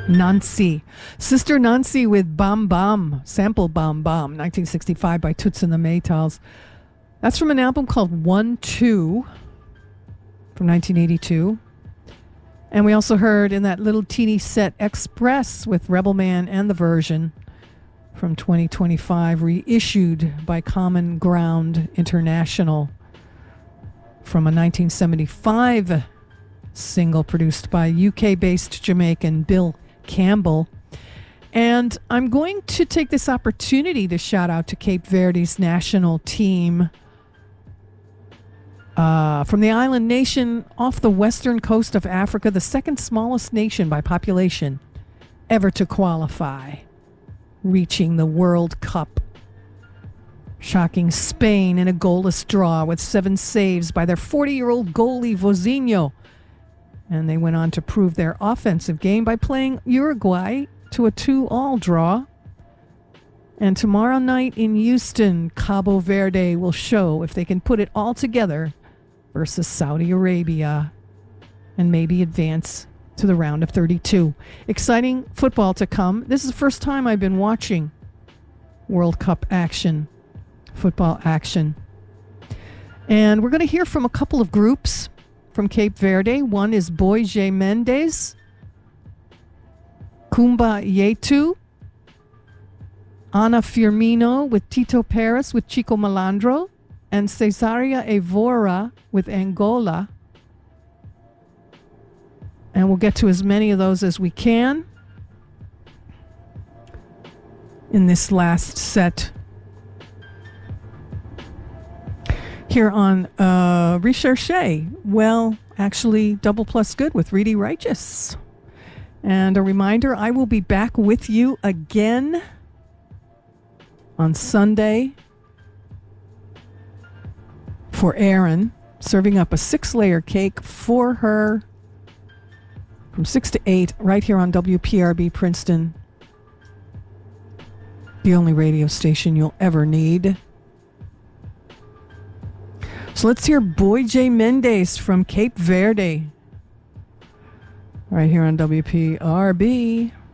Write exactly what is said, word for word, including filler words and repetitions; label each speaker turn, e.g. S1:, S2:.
S1: Nancy. Sister Nancy with Bam Bam, sample Bam Bam, nineteen sixty-five by Toots and the Maytals. That's from an album called one two from nineteen eighty-two. And we also heard in that little teeny set Express with Rebel Man and the version from twenty twenty-five, reissued by Common Ground International from a nineteen seventy-five single produced by U K-based Jamaican Bill Campbell. And I'm going to take this opportunity to shout out to Cape Verde's national team uh, from the island nation off the western coast of Africa, the second smallest nation by population ever to qualify, reaching the World Cup. Shocking Spain in a goalless draw with seven saves by their forty-year-old goalie Vozinho. And they went on to prove their offensive game by playing Uruguay to a two-all draw. And tomorrow night in Houston, Cabo Verde will show if they can put it all together versus Saudi Arabia and maybe advance to the round of thirty-two. Exciting football to come. This is the first time I've been watching World Cup action, football action. And we're going to hear from a couple of groups from Cape Verde. One is Boy J. Mendes, Kumba Yetu, Ana Firmino with Tito Paris with Chico Malandro, and Cesaria Evora with Angola. And we'll get to as many of those as we can in this last set here on uh, Recherche. Well, actually, double plus good with Reedy Righteous. And a reminder, I will be back with you again on Sunday for Erin, serving up a six-layer cake for her from six to eight right here on W P R B Princeton, the only radio station you'll ever need. So let's hear Boy J. Mendes from Cape Verde right here on W P R B.